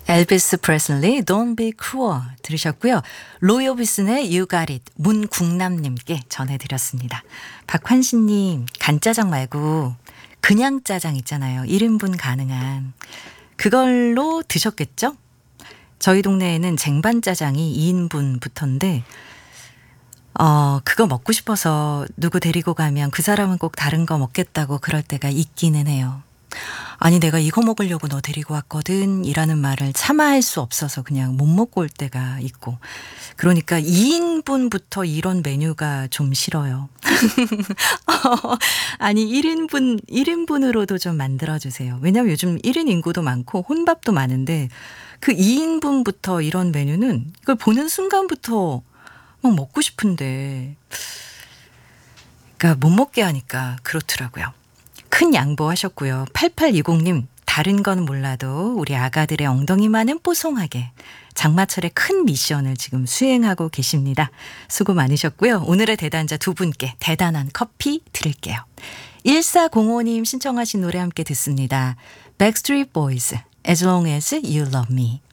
엘비스 프레슬리 Don't Be Cruel 들으셨고요. 로이 오비슨의 You Got It 문국남님께 전해드렸습니다. 박환신님 간짜장 말고 그냥 짜장 있잖아요. 1인분 가능한 그걸로 드셨겠죠? 저희 동네에는 쟁반짜장이 2인분부터인데 그거 먹고 싶어서 누구 데리고 가면 그 사람은 꼭 다른 거 먹겠다고 그럴 때가 있기는 해요. 아니 내가 이거 먹으려고 너 데리고 왔거든 이라는 말을 차마 할 수 없어서 그냥 못 먹고 올 때가 있고 그러니까 2인분부터 이런 메뉴가 좀 싫어요. 아니 1인분으로도 좀 만들어주세요. 왜냐하면 요즘 1인 인구도 많고 혼밥도 많은데 그 2인분부터 이런 메뉴는 이걸 보는 순간부터 막 먹고 싶은데 그러니까 못 먹게 하니까 그렇더라고요. 큰 양보하셨고요. 8820님 다른 건 몰라도 우리 아가들의 엉덩이만은 뽀송하게 장마철의 큰 미션을 지금 수행하고 계십니다. 수고 많으셨고요. 오늘의 대단자 두 분께 대단한 커피 드릴게요. 1405님 신청하신 노래 함께 듣습니다. Backstreet Boys, As Long As You Love Me.